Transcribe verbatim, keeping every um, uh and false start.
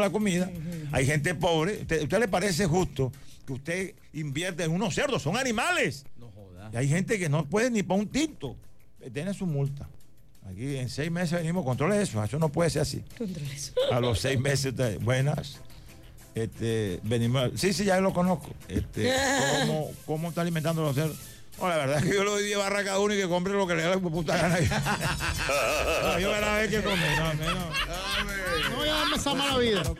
la comida. Uh-huh. Hay gente pobre. ¿Usted, ¿Usted le parece justo que usted invierte en unos cerdos? Son animales. No joda. Y hay gente que no puede ni para un tinto. Tiene su multa. Aquí en seis meses venimos, controle eso. Eso no puede ser así. Controle eso. A los seis meses, usted, buenas. Este, venimos. Sí, sí, ya lo conozco. Este, ¿cómo, ¿Cómo está alimentando los cerdos? No, la verdad es que yo le doy diez barras a cada uno y que compre lo que le da la puta gana. No, yo voy a ver qué comer. No, no, no. No, ya dame esa mala vida.